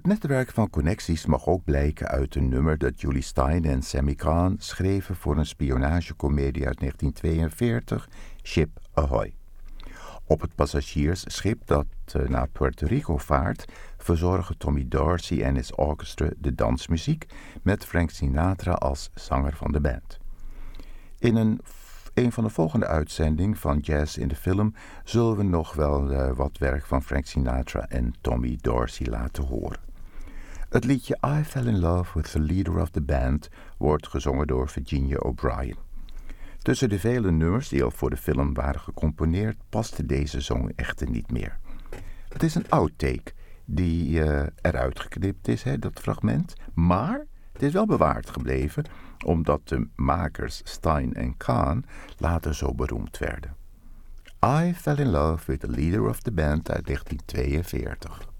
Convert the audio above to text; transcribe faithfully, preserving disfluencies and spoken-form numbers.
netwerk van connecties mag ook blijken uit een nummer dat Julie Stein en Sammy Cahn schreven voor een spionagecomedie uit negentien tweeënveertig, Ship Ahoy. Op het passagiersschip dat uh, naar Puerto Rico vaart, verzorgen Tommy Dorsey en his orchestra de dansmuziek met Frank Sinatra als zanger van de band. In een, een van de volgende uitzendingen van Jazz in de Film zullen we nog wel uh, wat werk van Frank Sinatra en Tommy Dorsey laten horen. Het liedje I Fell in Love with the Leader of the Band wordt gezongen door Virginia O'Brien. Tussen de vele nummers die al voor de film waren gecomponeerd, paste deze song echter niet meer. Het is een outtake die uh, eruit geknipt is, hè, dat fragment, maar het is wel bewaard gebleven omdat de makers Stein en Cahn later zo beroemd werden. I Fell in Love with the Leader of the Band uit negentien tweeënveertig.